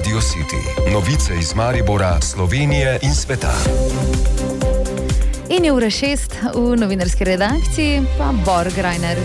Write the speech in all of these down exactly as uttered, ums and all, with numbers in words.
Radio City. Novice iz Maribora, Slovenije in sveta. In je ura šest v novinarski redakciji, pa Borg Reiner.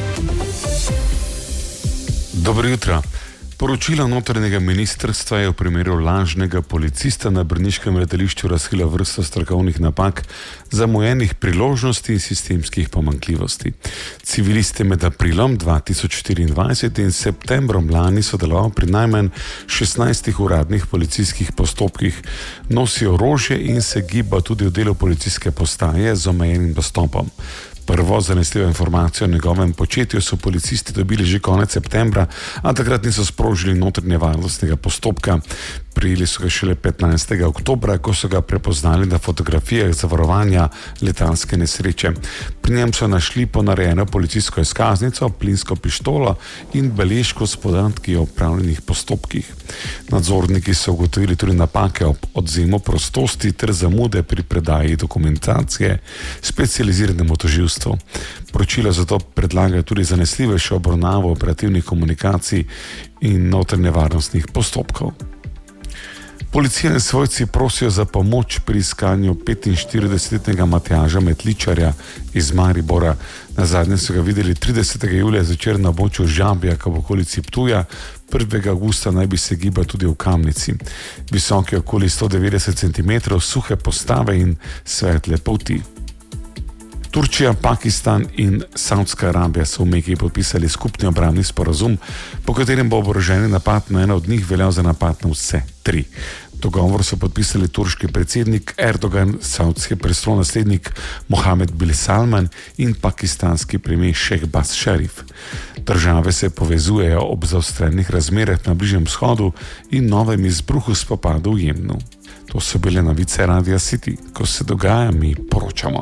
Dobro jutro. Poročilo notranjega ministrstva je v primeru lažnega policista na brniškem letališču razkrilo vrsto strokovnih napak, zamujenih priložnosti in sistemskih pomanjkljivosti. Civilist je med aprilom dva tisoč štiriindvajset in septembrom lani sodeloval pri najmanj šestnajstih uradnih policijskih postopkih, nosi orožje in se giba tudi v delu policijske postaje z omejenim dostopom. Prvo zanesljivo informacijo o njegovem početju so policisti dobili že konec septembra, a takrat niso sprožili notranje varnostnega postopka. Prijeli so ga šele petnajstega oktobra, ko so ga prepoznali na fotografijah zavarovanja letalske nesreče. Pri njem so našli ponarejeno policijsko izkaznico, plinsko pištolo in beležko s podatki o opravljenih postopkih. Nadzorniki so ugotovili tudi napake ob odvzemu prostosti ter zamude pri predaji dokumentacije specializiranemu tožilstvu. Poročilo zato predlaga tudi zanesljivejšo obravnavo operativnih komunikacij in notranje varnostnih postopkov. Policija in svojci prosijo za pomoč pri iskanju petinštiridesetletnega Matjaža Metličarja iz Maribora. Nazadnje so ga videli tridesetega julija zvečer na območju Žabjaka v okolici Ptuja, prvega avgusta naj bi se gibal tudi v Kamnici. Visok je okoli sto devetdeset centimetrov, suhe postave in svetle polti. Turčija, Pakistan in Saudska Arabija so v Meki podpisali skupni obrambni sporazum, po katerem bo oboroženi napad na eno od njih veljal za napad na vse tri. Dogovor so podpisali turški predsednik Erdogan, saudski prestolonaslednik Mohamed bin Salman in pakistanski premier Šehbaz Šarif. Države se povezujejo ob zaostrenih razmerah na Bližnjem vzhodu in novem izbruhu spopadov v Jemnu. To so bile novice Radia City. Ko se dogaja, mi poročamo.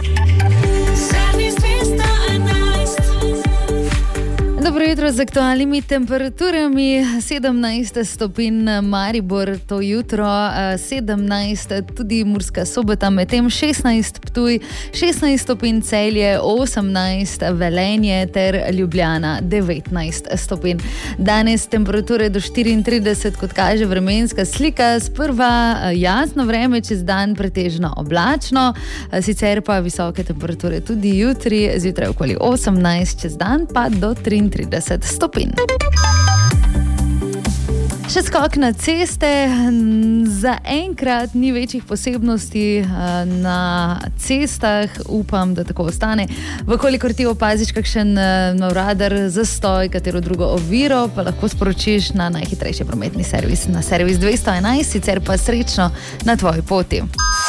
Dobro jutro z aktualnimi temperaturami. sedemnajst stopinj Maribor to jutro, sedemnajst tudi Murska Sobota, medtem šestnajst Ptuj, šestnajst stopinj Celje, osemnajst Velenje ter Ljubljana, devetnajst stopinj. Danes temperature do štiriintrideset, kot kaže vremenska slika, sprva jasno vreme, čez dan pretežno oblačno, sicer pa visoke temperature tudi jutri, zjutraj okoli osemnajst, čez dan pa do triintrideset stopinj. Še skok na ceste. Za enkrat ni večjih posebnosti na cestah, upam, da tako ostane. Vkolikor ti opaziš kakšen nov radar, zastoj, katero drugo oviro, pa lahko sporočiš na najhitrejši prometni servis, na servis dvesto enajst, sicer pa srečno na tvoji poti.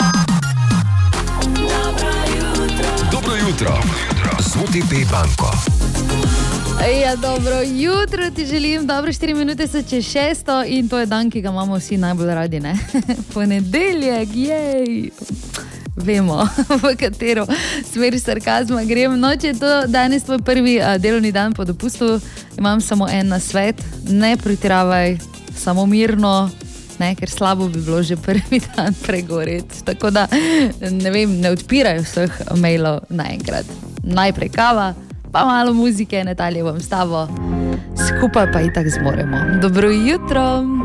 Dobro jutro z O T P banko. Ja, dobro jutro ti želim, dobre štiri minute so čez šesto in to je dan, ki ga imamo vsi najbolj radi, ne? Ponedeljek, jej! Vemo, v katero smer sarkazma grem. No, če je to danes tvoj prvi a, delovni dan po dopustu, imam samo en nasvet, ne pretiravaj, samo mirno, ne, ker slabo bi bilo že prvi dan pregoreti. Tako da, ne vem, ne odpiraj vseh mailov naenkrat. Najprej kava, pa malo muzike, Natalija bom s tabo, skupaj pa itak zmoremo. Dobro jutro!